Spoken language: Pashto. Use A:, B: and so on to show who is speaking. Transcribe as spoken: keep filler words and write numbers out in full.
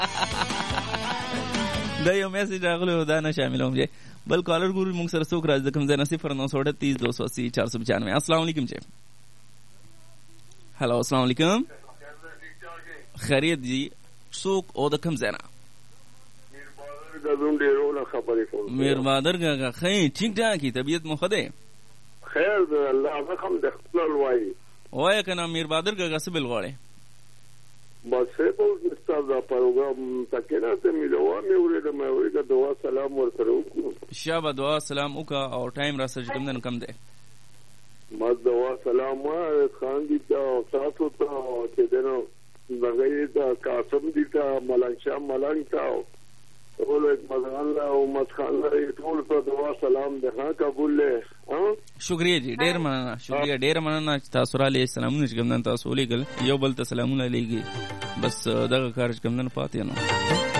A: دا یو میسج راغلی و دا نه شاملوم جی. بل کالر ګورو موږ سره څوک راځي د کوم ځای نه صفر نو سو اڑتیس دو سو اسی چار سو پچانوے. السلام علیکم جی. هلو السلام علیکم. خیریت جی. څوک او د کوم ځای نه؟ میر بادر کا خیر ٹھیک ٹھاک ہی طبیعت مو خدے
B: خیر اللہ رقم د خپل وای
A: وای کنه میر بادر کا غسبل غواړي
B: بس په استاد دا پروګرام تکنا ته ملوا مې ورته مې ورته دعا سلام ورته وکړو
A: شابه دعا سلام وکا او ټایم را سره کوم کم ده
B: ما دعا سلام خان دي تا تاسو ته چې دنو بغیر دا قاسم دي تا ملنګ شاه ملنګ تا ټول ایک مزغان لا او مسخان لا ټول په دعا سلام ده ها قبول له ها
A: شکریہ جی ډیر مننه شکریہ ډیر مننه تاسو را علیه السلام نشم نن تاسو لګل یو بل ته سلامونه لګي بس دغه کارج کوم نن پاتې نو